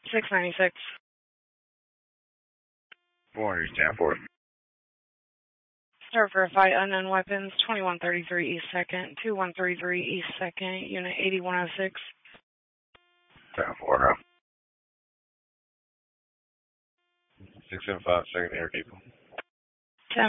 696. 400, stand for it. Start verify unknown weapons, 2133 East 2nd, 2133 East 2nd, Unit 8106. Stand for it. 675, second air people.